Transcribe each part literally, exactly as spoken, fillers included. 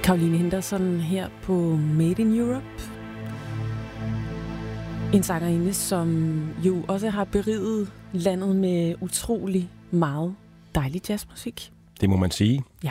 Caroline Henderson her på Made in Europe. En sangerinde, som jo også har beriget landet med utrolig meget dejlig jazzmusik. Det må man sige. Ja.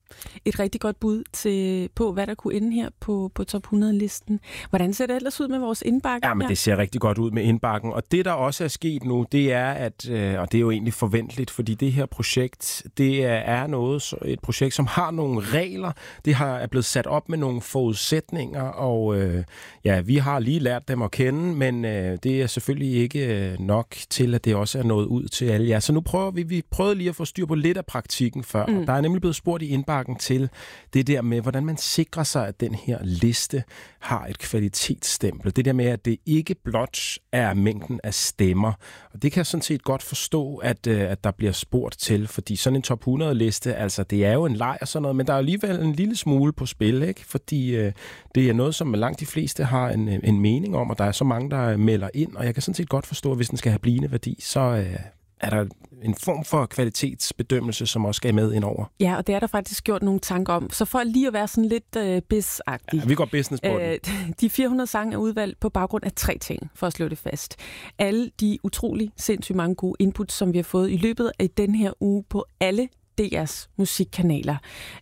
Et rigtig godt bud til, på, hvad der kunne ende her på, på top hundrede-listen. Hvordan ser det ellers ud med vores indbakke? Ja, men det ser rigtig godt ud med indbakken. Og det, der også er sket nu, det er, at, øh, og det er jo egentlig forventeligt, fordi det her projekt, det er noget, et projekt, som har nogle regler. Det har, er blevet sat op med nogle forudsætninger, og øh, ja, vi har lige lært dem at kende, men øh, det er selvfølgelig ikke nok til, at det også er nået ud til alle jer. Så nu prøver vi, vi prøvede lige at få styr på lidt af praktikken før. Mm. Der er nemlig blevet spurgt i indbakken til det der med, hvordan man sikrer sig, at den her liste har et kvalitetsstempel. Det der med, at det ikke blot er mængden af stemmer. Og det kan jeg sådan set godt forstå, at, at der bliver spurgt til, fordi sådan en top hundrede-liste, altså det er jo en leg og sådan noget, men der er alligevel en lille smule på spil, ikke? Fordi øh, det er noget, som langt de fleste har en, en mening om, og der er så mange, der melder ind, og jeg kan sådan set godt forstå, at hvis den skal have blivende værdi, så øh, er der en form for kvalitetsbedømmelse, som også skal med ind over. Ja, og det er der faktisk gjort nogle tanker om. Så for lige at være sådan lidt øh, biz-agtig. Ja, vi går business på øh, De fire hundrede sange er udvalgt på baggrund af tre ting, for at slå det fast. Alle de utrolig sindssygt mange gode inputs, som vi har fået i løbet af den her uge på alle D R's musikkanaler.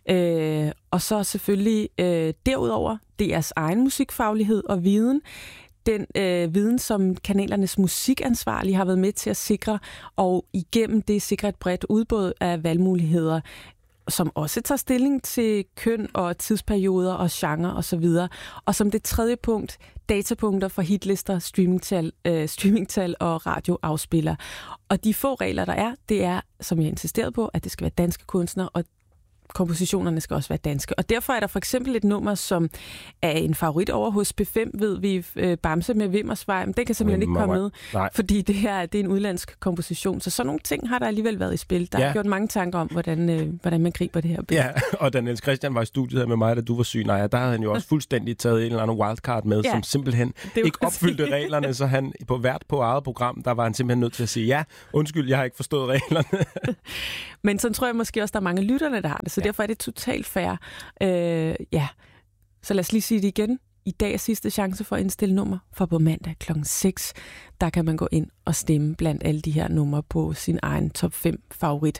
Øh, og så selvfølgelig øh, derudover D R's egen musikfaglighed og viden. Den øh, viden, som kanalernes musikansvarlige har været med til at sikre, og igennem det sikre et bredt udbud af valgmuligheder, som også tager stilling til køn og tidsperioder og genre osv. Og som det tredje punkt, datapunkter for hitlister, streamingtal, øh, streamingtal og radioafspiller. Og de få regler, der er, det er, som jeg insisterede på, at det skal være danske kunstnere, og kompositionerne skal også være danske. Og derfor er der for eksempel et nummer, som er en favorit over hos P fem, ved vi, øh, Bamse med Vimmersvej, men det kan simpelthen ikke komme med, Nej. fordi det her det er en udlandsk komposition. Så sådan nogle ting har der alligevel været i spil. Der ja. er gjort mange tanker om, hvordan, øh, hvordan man griber det her. Ja, og da Niels Christian var i studiet her med mig, da du var syg, nej, der havde han jo også fuldstændig taget en eller anden wildcard med, ja. som simpelthen ikke opfyldte reglerne, så han på hvert på eget program, der var han simpelthen nødt til at sige, ja, undskyld, jeg har ikke forstået reglerne. Men sådan tror jeg måske også, der er mange af lytterne, der har det, så ja. derfor er det totalt fair. Øh, ja, så lad os lige sige det igen. I dag er sidste chance for at indstille nummer, for på mandag klokken seks, der kan man gå ind og stemme blandt alle de her numre på sin egen top fem favorit.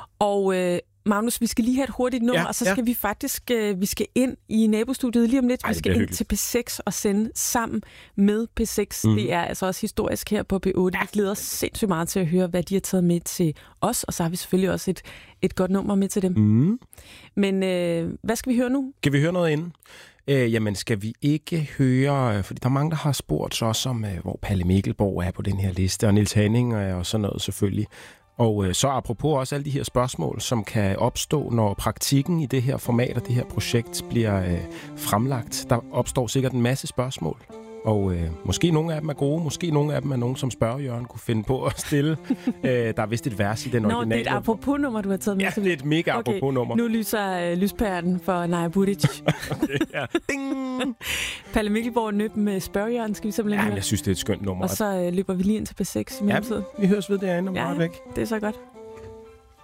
Og øh, Magnus, vi skal lige have et hurtigt nummer, ja, og så skal ja. vi faktisk øh, vi skal ind i nabostudiet lige om lidt. Ej, vi skal ind hyggeligt. til P seks og sende sammen med P seks. Mm. Det er altså også historisk her på P otte. Ja. Vi glæder os sindssygt meget til at høre, hvad de har taget med til os, og så har vi selvfølgelig også et, et godt nummer med til dem. Mm. Men øh, hvad skal vi høre nu? Kan vi høre noget inden? Øh, jamen, skal vi ikke høre, fordi der er mange, der har spurgt så også om, hvor Palle Mikkelborg er på den her liste, og Niels Henning og sådan noget selvfølgelig. Og øh, så apropos også alle de her spørgsmål, som kan opstå, når praktikken i det her format og det her projekt bliver øh, fremlagt. Der opstår sikkert en masse spørgsmål. Og øh, måske nogle af dem er gode, måske nogle af dem er nogen, som spørgejørgen kunne finde på at stille. øh, der er vist et vers i den originale. Nå, det er et apropos-nummer, du har taget med. Ja, det er et mega okay. apropos-nummer. Nu lyser øh, lyspæren for Naja Budic. Okay, ja. Ding! Palle Mikkelborg nøb med spørgejørgen, skal vi simpelthen Ja, høre. jeg synes, det er et skønt nummer. Og så øh, løber vi lige ind til P seks i mellemtiden. Ja, vi høres ved derinde om ja, meget væk. Det er så godt.